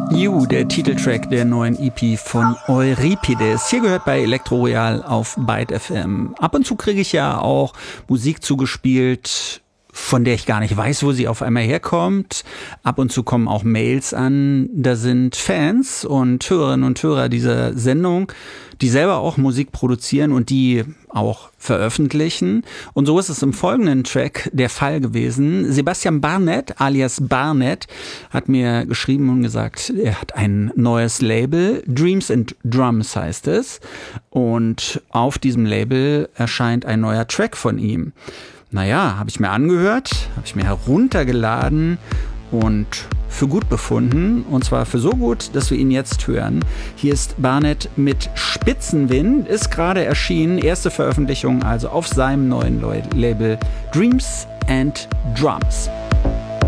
You, der Titeltrack der neuen EP von Euripides. Hier gehört bei Elektro Royal auf Byte FM. Ab und zu kriege ich ja auch Musik zugespielt, von der ich gar nicht weiß, wo sie auf einmal herkommt. Ab und zu kommen auch Mails an. Da sind Fans und Hörerinnen und Hörer dieser Sendung, die selber auch Musik produzieren und die auch veröffentlichen. Und so ist es im folgenden Track der Fall gewesen. Sebastian Barnett, alias Barnett, hat mir geschrieben und gesagt, er hat ein neues Label. Dreams and Drums heißt es. Und auf diesem Label erscheint ein neuer Track von ihm. Naja, habe ich mir angehört, habe ich mir heruntergeladen und für gut befunden. Und zwar für so gut, dass wir ihn jetzt hören. Hier ist Barnett mit Spitzenwind, ist gerade erschienen. Erste Veröffentlichung also auf seinem neuen Label Dreams and Drums.